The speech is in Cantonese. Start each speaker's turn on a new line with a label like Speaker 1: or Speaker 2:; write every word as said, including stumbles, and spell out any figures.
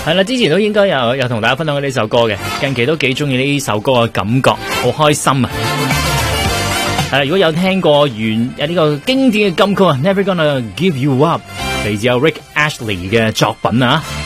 Speaker 1: 係啦，之前都應該有有同大家分享過呢首歌嘅，近期都幾中意呢首歌嘅感覺，好開心啊！係啦，如果有聽過原有呢個經典嘅金曲啊，Never Gonna Give You Up，嚟自有 Rick Astley 嘅作品啊。